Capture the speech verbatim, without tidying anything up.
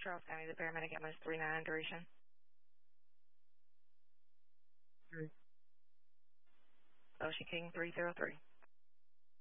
Charles County, the paramedic at most three nine duration. Three. Ocean King three zero three.